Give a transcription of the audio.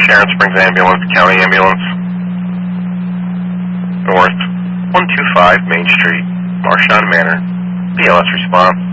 Sharon Springs Ambulance, County Ambulance. North, 125 Main Street, Marchand Manor. BLS response.